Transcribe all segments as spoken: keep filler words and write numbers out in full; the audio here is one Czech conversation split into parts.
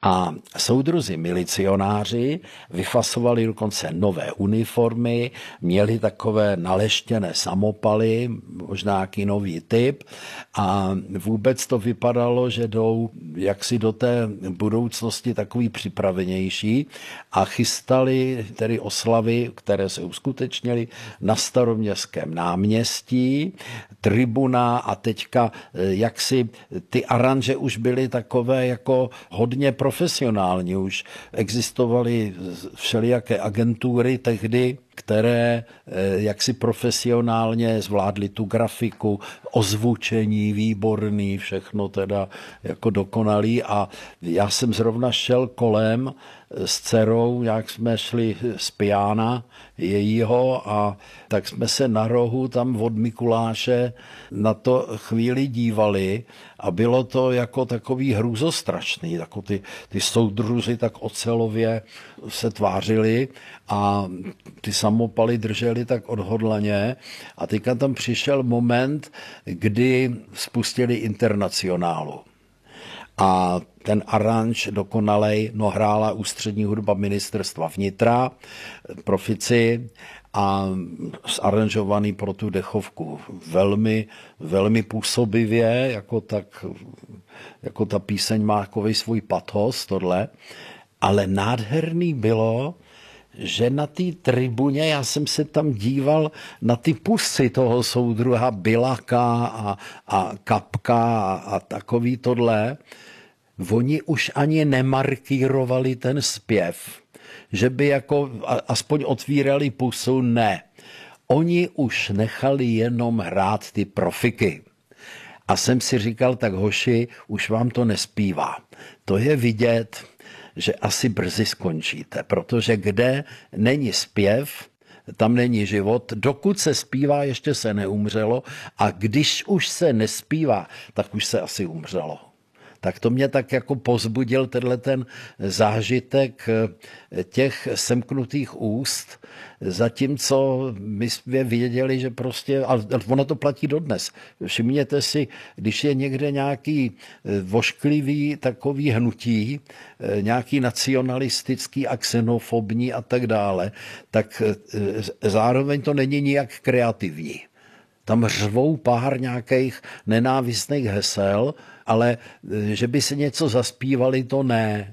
A soudruzi milicionáři vyfasovali dokonce nové uniformy, měli takové naleštěné samopaly, možná nějaký nový typ a vůbec to vypadalo, že jdou jaksi do té budoucnosti takový připravenější a chystali tedy oslavy, které se uskutečnily na Staroměstském náměstí, tribuna a teďka jaksi ty aranže už byly takové jako hodně profesionální. Už existovaly všelijaké agentury tehdy, které jaksi profesionálně zvládly tu grafiku, ozvučení výborný, všechno teda jako dokonalý a já jsem zrovna šel kolem s dcerou, jak jsme šli z piana jejího a tak jsme se na rohu tam od Mikuláše na to chvíli dívali a bylo to jako takový hrůzostrašný, jako ty, ty soudruzi tak ocelově se tvářili a ty samopaly drželi tak odhodlaně a teďka tam přišel moment, kdy spustili Internacionálu. A ten aranž dokonalej, no hrála ústřední hudba ministerstva vnitra, profici a zaranžovaný pro tu dechovku velmi, velmi působivě, jako, tak, jako ta píseň má takový svůj pathos, tohle. Ale nádherný bylo, že na té tribuně, já jsem se tam díval na ty pusy toho soudruha Bilaka a, a Kapka a, a takový tohle, oni už ani nemarkírovali ten zpěv, že by jako aspoň otvírali pusu, ne. Oni už nechali jenom hrát ty profiky. A jsem si říkal, tak hoši, už vám to nespívá. To je vidět, že asi brzy skončíte, protože kde není zpěv, tam není život, dokud se zpívá, ještě se neumřelo a když už se nespívá, tak už se asi umřelo. Tak to mě tak jako pozbudil tenhle ten zážitek těch semknutých úst, zatímco my jsme věděli, že prostě, a ono to platí dodnes. Všimněte si, když je někde nějaký vošklivý takový hnutí, nějaký nacionalistický a xenofobní a tak dále, tak zároveň to není nijak kreativní. Tam řvou pár nějakých nenávistných hesel, ale že by se něco zaspívali, to ne.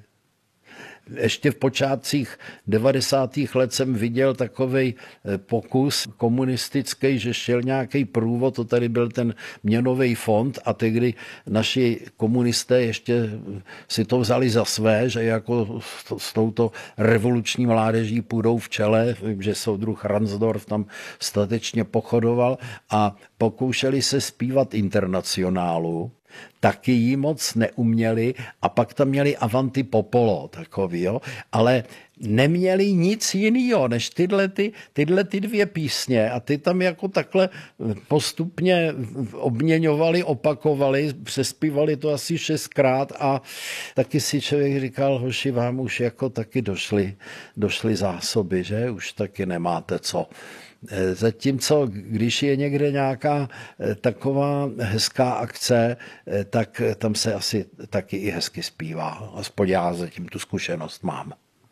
Ještě v počátcích devadesátých let jsem viděl takovej pokus komunistický, že šel nějaký průvod, to tady byl ten měnový fond a tehdy naši komunisté ještě si to vzali za své, že jako s touto revoluční mládeží půjdou v čele, že soudruh Ransdorf tam statečně pochodoval a pokoušeli se zpívat Internacionálu. Taky jí moc neuměli a pak tam měli Avanti Popolo takový, jo? Ale neměli nic jiného než tyhle, ty, tyhle ty dvě písně a ty tam jako takhle postupně obměňovali, opakovali, přespívali to asi šestkrát a taky si člověk říkal, hoši, vám už jako taky došly, došly zásoby, že? Už taky nemáte co. Zatímco, když je někde nějaká taková hezká akce, tak tam se asi taky i hezky zpívá. Aspoň já zatím tu zkušenost mám.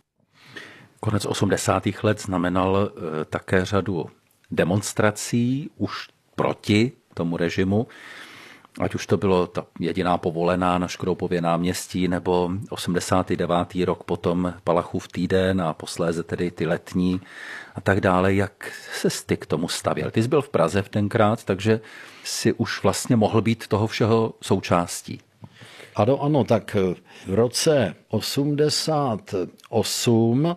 Konec osmdesátých let znamenal také řadu demonstrací už proti tomu režimu. Ať už to bylo ta jediná povolená na Škroupově náměstí, nebo osmdesátý devátý rok potom Palachův týden a posléze tedy ty letní a tak dále. Jak se ty k tomu stavěl? Ty jsi byl v Praze v tenkrát, takže si už vlastně mohl být toho všeho součástí. Ano, ano, tak v roce osmdesát osm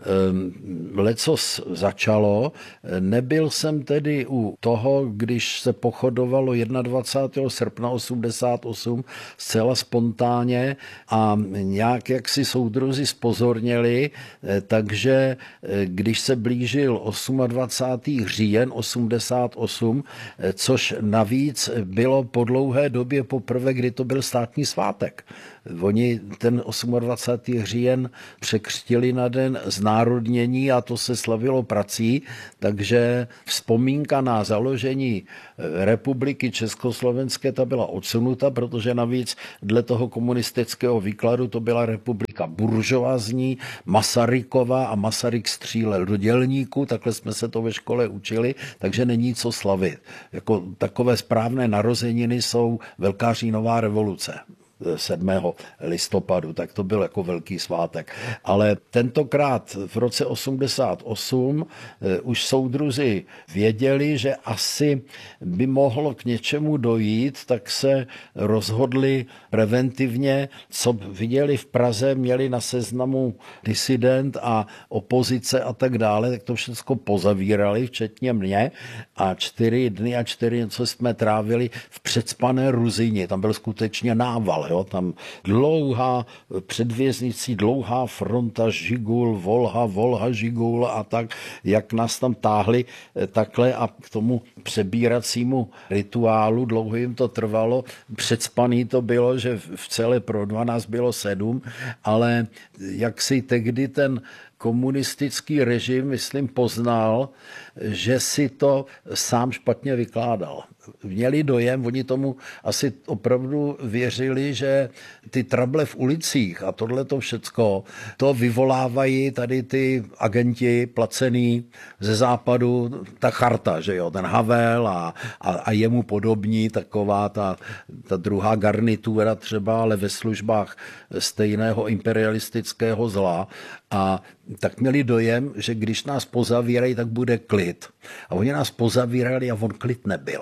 lecos začalo. Nebyl jsem tedy u toho, když se pochodovalo dvacátého prvního srpna osmdesát osm zcela spontánně a nějak jak si soudruzi spozorněli, takže když se blížil dvacátého osmého říjen osmdesát osm, což navíc bylo po dlouhé době poprvé, kdy to byl státní svátek. Oni ten dvacátého osmého říjen překřtili na den znárodnění a to se slavilo prací, takže vzpomínka na založení republiky Československé ta byla odsunuta, protože navíc dle toho komunistického výkladu to byla republika buržoazní, Masarykova a Masaryk střílel do dělníků, takhle jsme se to ve škole učili, takže není co slavit. Jako takové správné narozeniny jsou Velká říjnová revoluce sedmého listopadu, tak to byl jako velký svátek. Ale tentokrát v roce osmdesát osm už soudruzi věděli, že asi by mohlo k něčemu dojít, tak se rozhodli preventivně, co viděli v Praze, měli na seznamu disident a opozice a tak dále, tak to všechno pozavírali, včetně mě, a čtyři dny a čtyři něco jsme trávili v předspané Ruzyni, tam byl skutečně nával. Jo? Tam dlouhá před věznicí, dlouhá fronta, Žigul, Volha, Volha, Žigul a tak, jak nás tam táhli takhle a k tomu přebíracímu rituálu, dlouho jim to trvalo, předspaný to bylo, že v celé pro dvanáct bylo sedm, ale jak si tehdy ten komunistický režim, myslím, poznal, že si to sám špatně vykládal. Měli dojem, oni tomu asi opravdu věřili, že ty trable v ulicích a tohleto všecko, to vyvolávají tady ty agenti placený ze západu, ta charta, že jo, ten Havel a, a, a jemu podobní, taková ta, ta druhá garnitura třeba, ale ve službách stejného imperialistického zla. A tak měli dojem, že když nás pozavírají, tak bude klid. A oni nás pozavírali a on klid nebyl.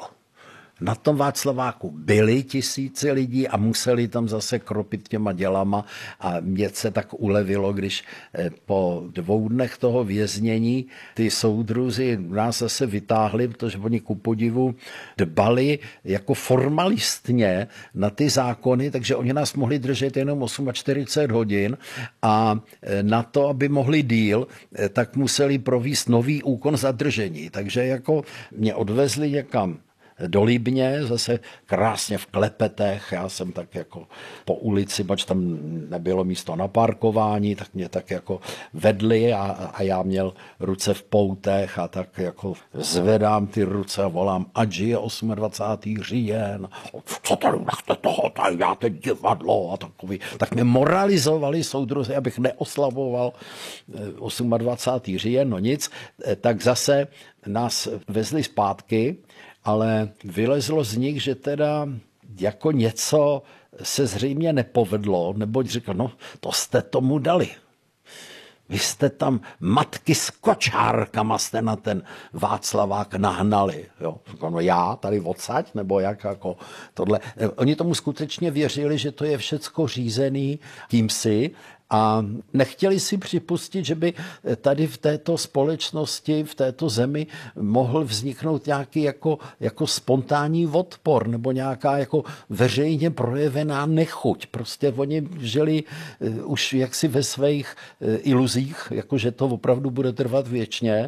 Na tom Václaváku byli tisíce lidí a museli tam zase kropit těma dělama a mě se tak ulevilo, když po dvou dnech toho věznění ty soudruzi nás zase vytáhli, protože oni ku podivu dbali jako formalistně na ty zákony, takže oni nás mohli držet jenom čtyřicet osm hodin a na to, aby mohli díl, tak museli provést nový úkon zadržení. Takže jako mě odvezli někam do Líbně, zase krásně v klepetech, já jsem tak jako po ulici, bač tam nebylo místo na parkování, tak mě tak jako vedli a, a já měl ruce v poutech a tak jako zvedám ty ruce a volám, ať je dvacátého osmého říjen, co tady nechte toho, tady já teď divadlo a takový. Tak mě moralizovali soudruzi, abych neoslavoval dvacátého osmého říjen, no nic, tak zase nás vezli zpátky, ale vylezlo z nich, že teda jako něco se zřejmě nepovedlo, neboť říkal, no to jste tomu dali. Vy jste tam matky s kočárkama jste na ten Václavák nahnali. Jo. No já tady odsaď, nebo jak jako tohle. Oni tomu skutečně věřili, že to je všecko řízený tímsi, a nechtěli si připustit, že by tady v této společnosti, v této zemi mohl vzniknout nějaký jako, jako spontánní odpor nebo nějaká jako veřejně projevená nechuť. Prostě oni žili už jaksi ve svých iluzích, jako že to opravdu bude trvat věčně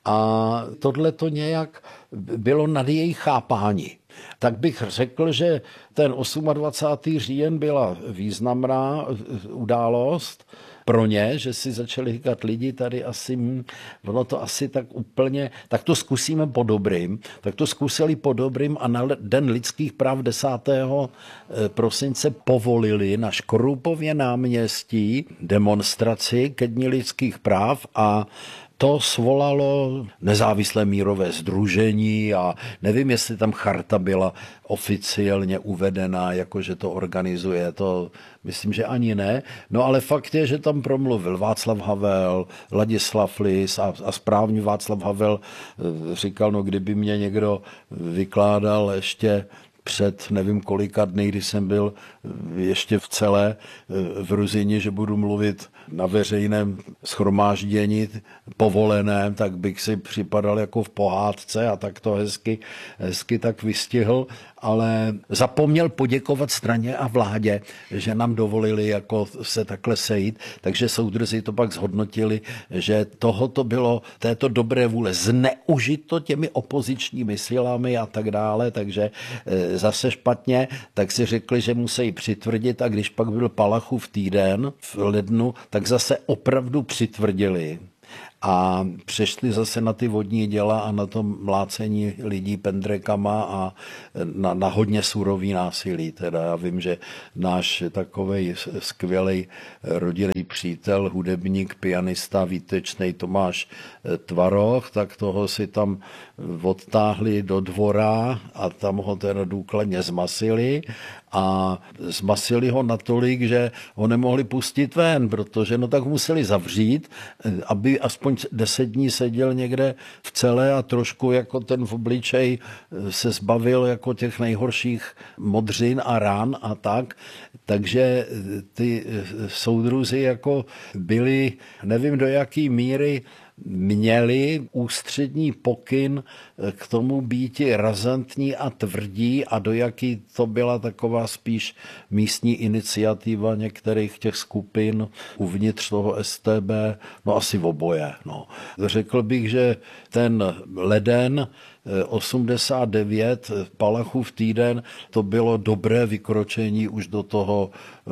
a tohle to nějak bylo nad jejich chápání. Tak bych řekl, že ten dvacátého osmého říjen byla významná událost pro ně, že si začali říkat lidi tady asi, ono to asi tak úplně, tak to zkusíme po dobrým, tak to zkusili po dobrým a na Den lidských práv desátého prosince povolili na Škroupově náměstí demonstraci ke dni lidských práv a to svolalo nezávislé mírové sdružení a nevím, jestli tam charta byla oficiálně uvedená, jakože to organizuje, to myslím, že ani ne. No ale fakt je, že tam promluvil Václav Havel, Ladislav Lis a, a správně Václav Havel říkal, no kdyby mě někdo vykládal ještě před nevím kolika dny, kdy jsem byl ještě v celé v Ruzyni, že budu mluvit na veřejném shromáždění povoleném, tak bych si připadal jako v pohádce a tak to hezky, hezky tak vystihl. ale zapomněl poděkovat straně a vládě, že nám dovolili jako se takhle sejít, takže soudruzi to pak zhodnotili, že tohoto bylo této dobré vůle zneužito těmi opozičními silami a tak dále, takže zase špatně, tak si řekli, že musí přitvrdit a když pak byl Palachův týden v lednu, tak zase opravdu přitvrdili. A přešli zase na ty vodní děla a na to mlácení lidí pendrekama a na, na hodně surový násilí. Teda já vím, že náš takovej skvělý rodinný přítel, hudebník, pianista, výtečný Tomáš Tvaroch, tak toho si tam odtáhli do dvora a tam ho teda důkladně zmasili a zmasili ho natolik, že ho nemohli pustit ven, protože no tak museli zavřít, aby aspoň deset dní seděl někde v cele a trošku jako ten v obličej se zbavil jako těch nejhorších modřin a ran a tak. Takže ty soudruzi jako byli, nevím do jaký míry, měli ústřední pokyn k tomu býti razantní a tvrdí a do jaký to byla taková spíš místní iniciativa některých těch skupin uvnitř toho S T B, no asi v oboje. No. Řekl bych, že ten leden osmdesát devět, Palachův týden, to bylo dobré vykročení už do toho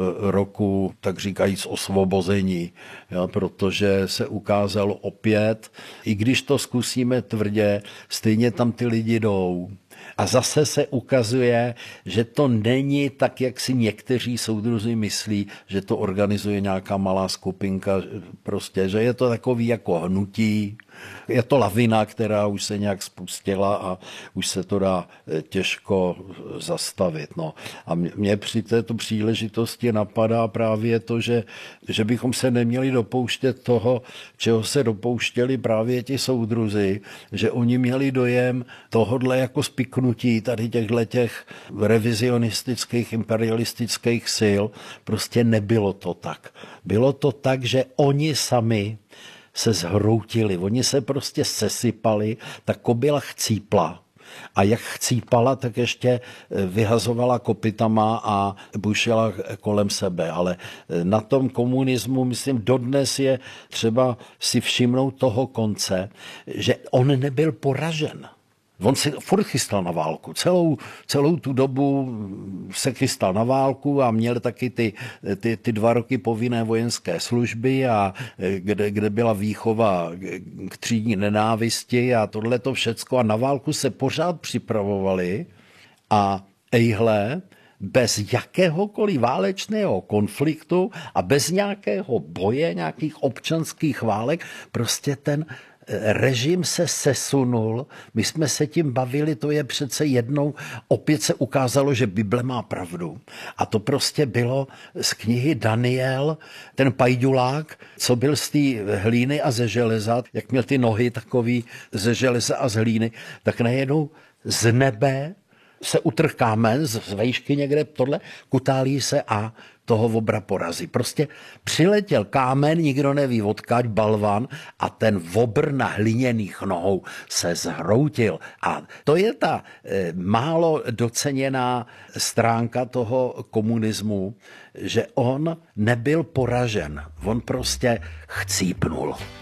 roku, tak říkajíc, osvobození, ja, protože se ukázalo opět, i když to zkusíme tvrdě, stejně tam ty lidi jdou. A zase se ukazuje, že to není tak, jak si někteří soudruzi myslí, že to organizuje nějaká malá skupinka, prostě, že je to takový jako hnutí, je to lavina, která už se nějak spustila a už se to dá těžko zastavit. No. A mě při této příležitosti napadá právě to, že, že bychom se neměli dopouštět toho, čeho se dopouštěli právě ti soudruzi, že oni měli dojem tohodle jako spiknutí tady těchto těch revizionistických, imperialistických sil. Prostě nebylo to tak. Bylo to tak, že oni sami se zhroutili, oni se prostě sesypali, ta kobila chcípla. A jak chcípala, tak ještě vyhazovala kopytama a bušila kolem sebe. Ale na tom komunismu, myslím, dodnes je třeba si všimnout toho konce, že on nebyl poražen. On se furt chystal na válku. Celou, celou tu dobu se chystal na válku a měl taky ty, ty, ty dva roky povinné vojenské služby, a kde, kde byla výchova k třídní nenávisti a tohleto všecko. A na válku se pořád připravovali a ejhle, bez jakéhokoliv válečného konfliktu a bez nějakého boje, nějakých občanských válek, prostě ten režim se sesunul, my jsme se tím bavili, to je přece jednou, opět se ukázalo, že Bible má pravdu. A to prostě bylo z knihy Daniel, ten pajdulák, co byl z té hlíny a ze železa, jak měl ty nohy takový ze železa a z hlíny, tak najednou z nebe se utrh kámen z vejšky někde, tohle, kutálí se a toho vobra porazí. Prostě přiletěl kámen, nikdo neví odkud, balvan, a ten vobr na hliněných nohou se zhroutil. A to je ta e, málo doceněná stránka toho komunismu, že on nebyl poražen. On prostě chcípnul.